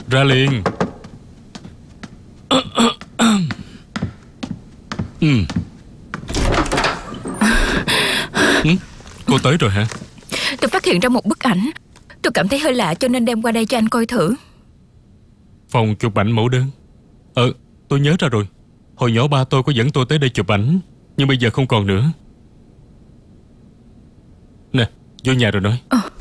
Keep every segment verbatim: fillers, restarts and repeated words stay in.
Ra liền. Ừ. Ừ? Cô tới rồi hả? Tôi phát hiện ra một bức ảnh. Tôi cảm thấy hơi lạ cho nên đem qua đây cho anh coi thử. Phòng chụp ảnh mẫu đơn. Ờ, tôi nhớ ra rồi. Hồi nhỏ ba tôi có dẫn tôi tới đây chụp ảnh, nhưng bây giờ không còn nữa. Nè, vô nhà rồi nói. Ờ.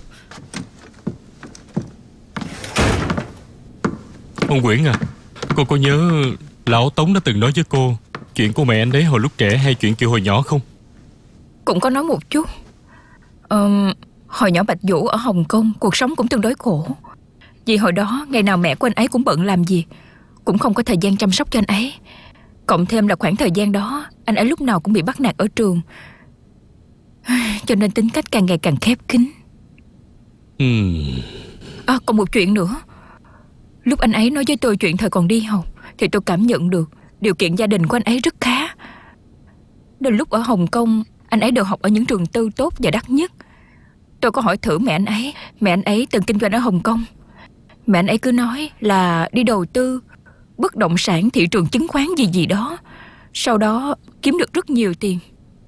Ông Quyển à, cô có nhớ lão Tống đã từng nói với cô chuyện của mẹ anh đấy hồi lúc trẻ hay chuyện kiểu hồi nhỏ không? Cũng có nói một chút. Ờ, hồi nhỏ Bạch Vũ ở Hồng Kông cuộc sống cũng tương đối khổ. Vì hồi đó ngày nào mẹ của anh ấy cũng bận làm việc, cũng không có thời gian chăm sóc cho anh ấy. Cộng thêm là khoảng thời gian đó anh ấy lúc nào cũng bị bắt nạt ở trường, cho nên tính cách càng ngày càng khép kín. Ừm. À, còn một chuyện nữa. Lúc anh ấy nói với tôi chuyện thời còn đi học thì tôi cảm nhận được điều kiện gia đình của anh ấy rất khá. Đến lúc ở Hồng Kông, anh ấy đều học ở những trường tư tốt và đắt nhất. Tôi có hỏi thử mẹ anh ấy. Mẹ anh ấy từng kinh doanh ở Hồng Kông. Mẹ anh ấy cứ nói là đi đầu tư bất động sản, thị trường chứng khoán gì gì đó, sau đó kiếm được rất nhiều tiền.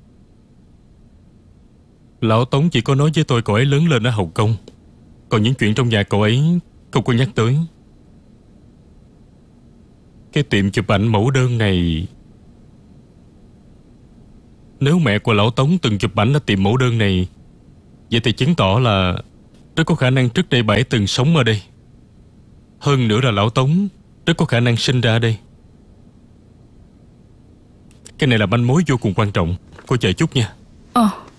Lão Tống chỉ có nói với tôi cậu ấy lớn lên ở Hồng Kông, còn những chuyện trong nhà cậu ấy không có nhắc tới. Cái tiệm chụp ảnh mẫu đơn này, nếu mẹ của lão Tống từng chụp ảnh ở tiệm mẫu đơn này, vậy thì chứng tỏ là rất có khả năng trước đây bà ấy từng sống ở đây. Hơn nữa là lão Tống rất có khả năng sinh ra ở đây. Cái này là manh mối vô cùng quan trọng. Cô chờ chút nha. Ờ